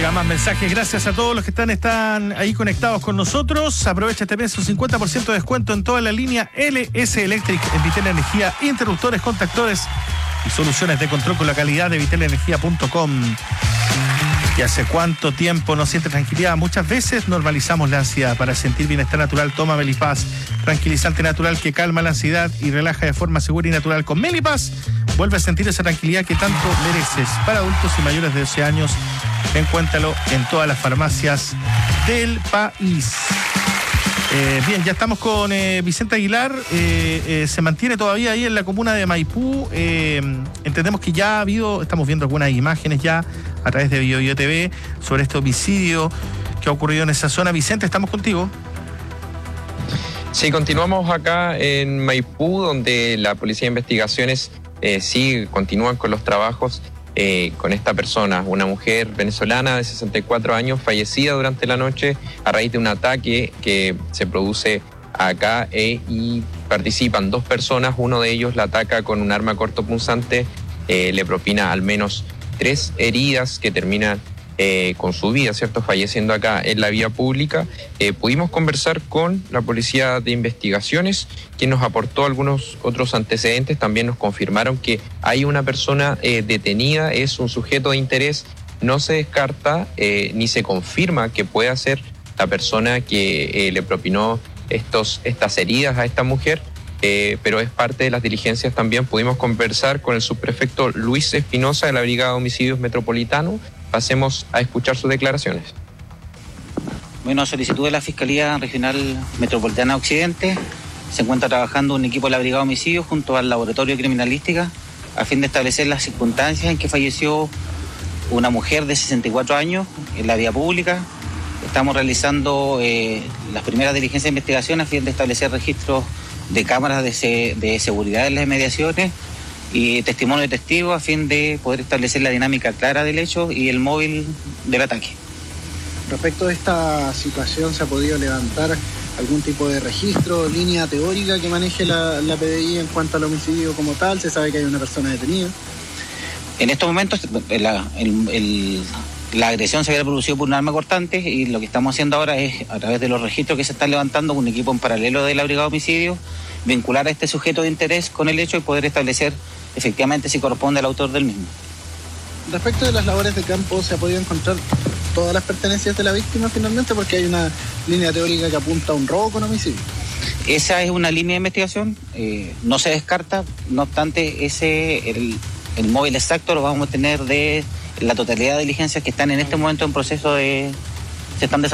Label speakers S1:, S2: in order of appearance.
S1: Llegan más mensajes. Gracias a todos los que están ahí conectados con nosotros. Aprovecha este mes un 50% de descuento en toda la línea LS Electric en Vitel Energía, interruptores, contactores y soluciones de control con la calidad de vitelenergia.com. ¿Y hace cuánto tiempo no siente tranquilidad? Muchas veces normalizamos la ansiedad. Para sentir bienestar natural, toma Melipaz, tranquilizante natural que calma la ansiedad y relaja de forma segura y natural. Con Melipaz vuelve a sentir esa tranquilidad que tanto mereces. Para adultos y mayores de 12 años, encuéntralo en todas las farmacias del país. Bien, ya estamos con Vicente Aguilar. Se mantiene todavía ahí en la comuna de Maipú. Entendemos que ya ha habido, estamos viendo algunas imágenes ya a través de BioBio TV sobre este homicidio que ha ocurrido en esa zona. Vicente, estamos contigo.
S2: Sí, continuamos acá en Maipú, donde la Policía de Investigaciones continúan con los trabajos con esta persona, una mujer venezolana de 64 años, fallecida durante la noche a raíz de un ataque que se produce acá y participan dos personas. Uno de ellos la ataca con un arma cortopunzante, le propina al menos 3 heridas que terminan con su vida, ¿cierto? Falleciendo acá en la vía pública. Pudimos conversar con la Policía de Investigaciones, quien nos aportó algunos otros antecedentes. También nos confirmaron que hay una persona detenida, es un sujeto de interés. No se descarta ni se confirma que pueda ser la persona que le propinó estas heridas a esta mujer, pero es parte de las diligencias también. Pudimos conversar con el subprefecto Luis Espinosa de la Brigada de Homicidios Metropolitano. Pasemos a escuchar sus declaraciones.
S3: Bueno, a solicitud de la Fiscalía Regional Metropolitana Occidente, se encuentra trabajando un equipo de la Brigada de Homicidios junto al Laboratorio de Criminalística a fin de establecer las circunstancias en que falleció una mujer de 64 años en la vía pública. Estamos realizando las primeras diligencias de investigación a fin de establecer registros de cámaras de seguridad en las inmediaciones y testimonio de testigos a fin de poder establecer la dinámica clara del hecho y el móvil del ataque.
S4: Respecto de esta situación, ¿se ha podido levantar algún tipo de registro, línea teórica que maneje la PDI en cuanto al homicidio como tal? ¿Se sabe que hay una persona detenida?
S3: En estos momentos la agresión se había producido por un arma cortante y lo que estamos haciendo ahora es, a través de los registros que se están levantando con un equipo en paralelo de la Brigada de Homicidios, vincular a este sujeto de interés con el hecho y poder establecer efectivamente si corresponde al autor del mismo.
S4: Respecto de las labores de campo, ¿se ha podido encontrar todas las pertenencias de la víctima finalmente? Porque hay una línea teórica que apunta a un robo con homicidio.
S3: Esa es una línea de investigación, no se descarta, no obstante el móvil exacto lo vamos a tener de la totalidad de diligencias que están en este momento en proceso se están desarrollando.